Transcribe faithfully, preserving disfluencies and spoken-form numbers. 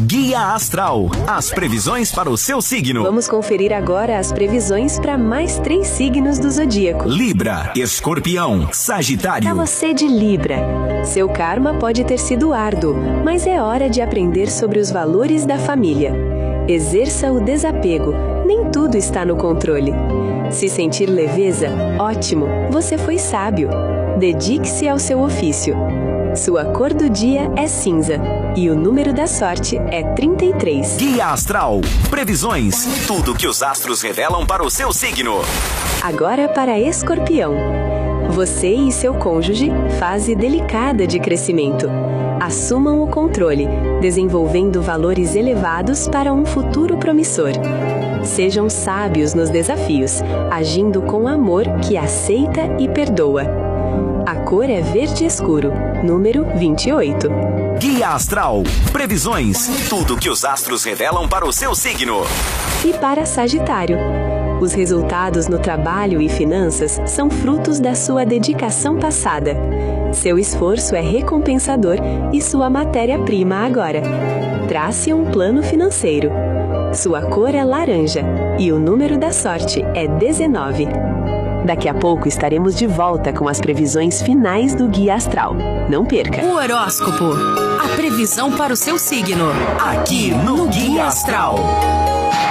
Guia Astral, as previsões para o seu signo. Vamos conferir agora as previsões para mais três signos do zodíaco. Libra, Escorpião, Sagitário. Para você de Libra, seu karma pode ter sido árduo, mas é hora de aprender sobre os valores da família. Exerça o desapego, nem tudo está no controle. Se sentir leveza, ótimo, você foi sábio. Dedique-se ao seu ofício. Sua cor do dia é cinza e o número da sorte é trinta e três. Guia Astral, previsões, tudo que os astros revelam para o seu signo. Agora para Escorpião. Você e seu cônjuge, fase delicada de crescimento. Assumam o controle, desenvolvendo valores elevados para um futuro promissor. Sejam sábios nos desafios, agindo com amor que aceita e perdoa. A cor é verde escuro, número vinte e oito. Guia Astral, previsões, tudo que os astros revelam para o seu signo. E para Sagitário. Os resultados no trabalho e finanças são frutos da sua dedicação passada. Seu esforço é recompensador e sua matéria-prima agora. Trace um plano financeiro. Sua cor é laranja e o número da sorte é dezenove. Daqui a pouco estaremos de volta com as previsões finais do Guia Astral. Não perca! O horóscopo, a previsão para o seu signo, aqui no Guia Astral.